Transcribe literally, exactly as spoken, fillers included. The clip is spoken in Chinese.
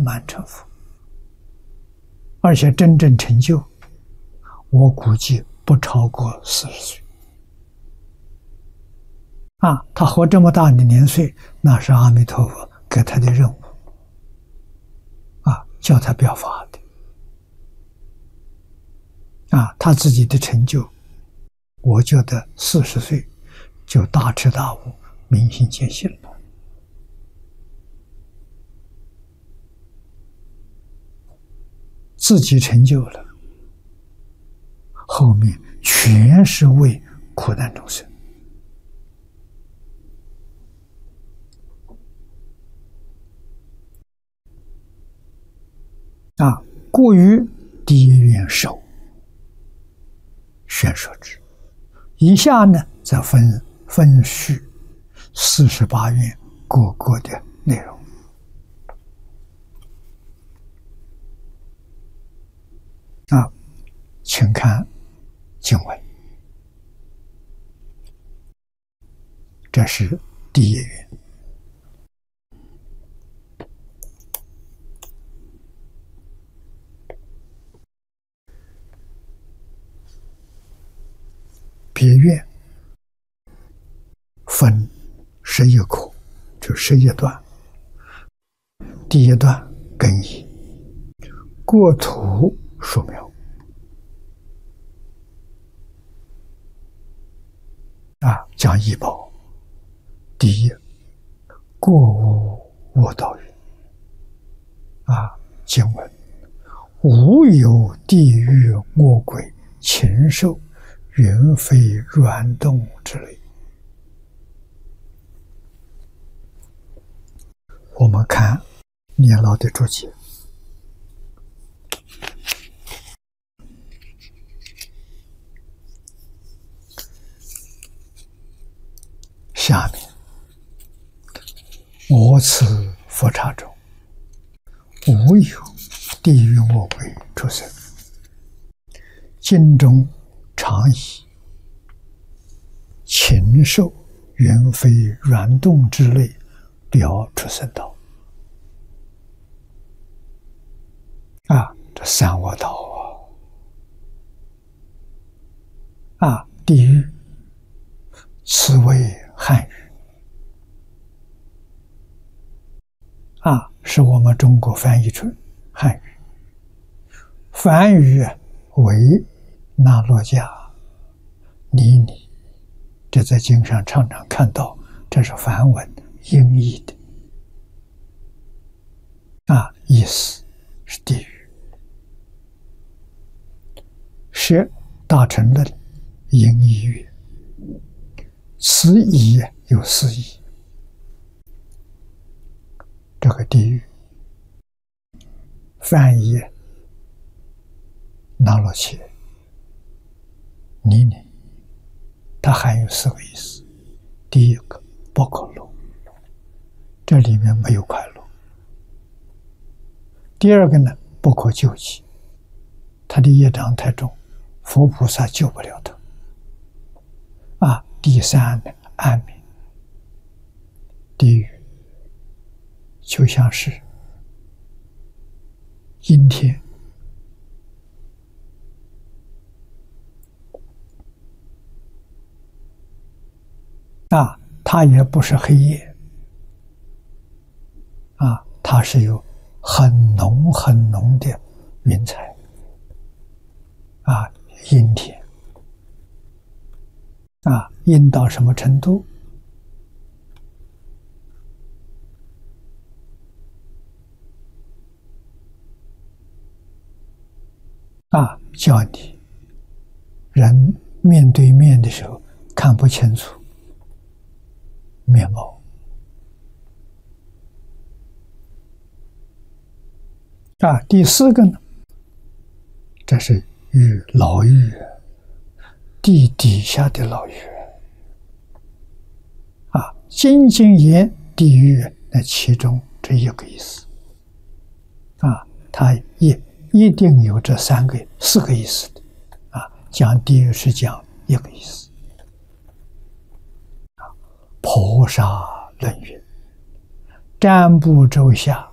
满成佛，而且真正成就，我估计不超过四十岁。啊，他活这么大的年岁，那是阿弥陀佛给他的任务，啊，叫他表法的。啊，他自己的成就，我觉得四十岁就大彻大悟、明心见性了。自己成就了，后面全是为苦难众生。啊，过于第一愿受，宣说之。以下呢，则分分序四十八愿各个的内容。啊，请看经文，这是第一愿。别愿分十一科，就十一段。第一段根以国土树苗，啊，讲医保。第一，过无我道云，啊，经文无有地狱恶鬼禽兽云飞软动之类。我们看年老的注解，下面我此佛刹中无有地狱恶鬼出生，经中常以禽兽云飞软动之类表出生道。啊，这三恶道啊！啊，地狱，此为汉语。啊，是我们中国翻译成汉语。梵语为那洛迦、尼尼，这在经上常常看到，这是梵文音译的。啊，意思是地狱。是大乘论音译曰：此义有四义。这个地狱翻译那罗切、尼尼，它含有四个意思。第一个不可乐，这里面没有快乐。第二个呢，不可救济，他的业障太重，佛菩萨救不了他。啊，第三呢，暗冥，地狱就像是阴天，啊，它也不是黑夜，啊，它是有很浓很浓的云彩，啊，阴天，啊，阴到什么程度？啊，叫你人面对面的时候看不清楚面貌。啊，第四个呢，这是狱，牢狱，地底下的牢狱。啊，精精言地狱，那其中这一个意思。啊，它一一定有这三个、四个意思的。啊，讲地狱是讲一个意思。啊，婆沙论云，占卜周下，